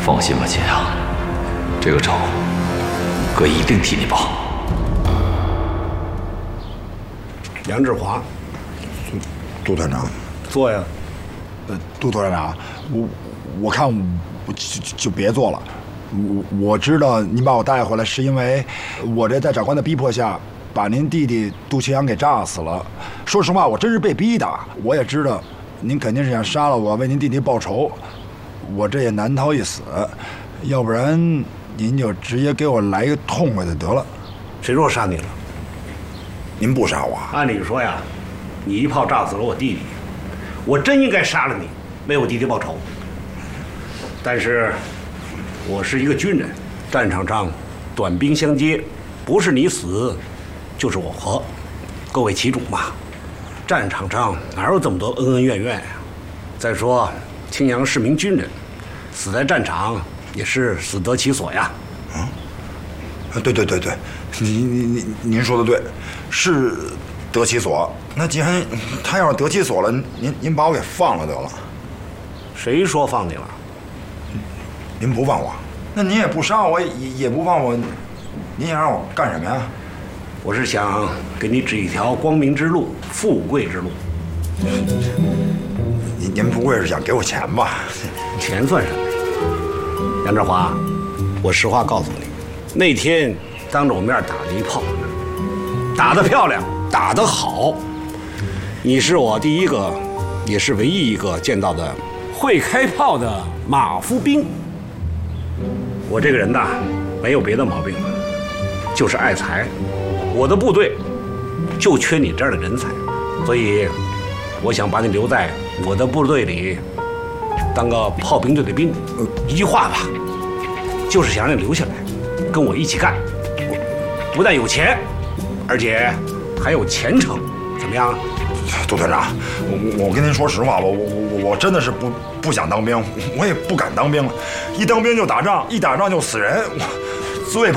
放心吧，秦阳，这个仇，哥一定替你报。 杨志华， 杜团长， 坐呀。 杜团长，我看我就别做了。我知道您把我带回来是因为我这在长官的逼迫下把您弟弟杜清阳给炸死了。说实话，我真是被逼的。我也知道您肯定是想杀了我，为您弟弟报仇，我这也难逃一死。要不然您就直接给我来一个痛快的得了。 谁说杀你了？ 您不杀我？ 按理说呀，你一炮炸死了我弟弟，我真应该杀了你，为我弟弟报仇。但是我是一个军人，战场上短兵相接，不是你死就是我活，各为其主嘛。战场上哪有这么多恩恩怨怨呀？再说青阳是名军人，死在战场也是死得其所呀。 对，您说的对，是得其所。那既然他要是得其所了，您把我给放了得了。 谁说放你了？ 您不放我，那您也不杀我，也不放我，您想让我干什么呀？ 我是想给你指一条光明之路，富贵之路。 您不会是想给我钱吧？ 钱算什么？杨志华，我实话告诉你，那天当着我面打了一炮，打得漂亮，打得好。你是我第一个，也是唯一一个见到的会开炮的马夫兵。我这个人呐，没有别的毛病，就是爱财。我的部队就缺你这样的人才，所以我想把你留在我的部队里，当个炮兵队的兵。一句话吧，就是想让你留下来，跟我一起干。不但有钱，而且还有前程，怎么样？ 杜团长，我跟您说实话吧，我真的是不想当兵，我也不敢当兵了。一当兵就打仗，一打仗就死人，最怕。